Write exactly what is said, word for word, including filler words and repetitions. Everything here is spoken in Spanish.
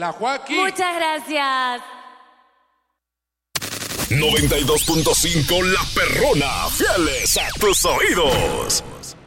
la Joaquín. Muchas gracias. noventa y dos punto cinco La Perrona, fieles a tus oídos.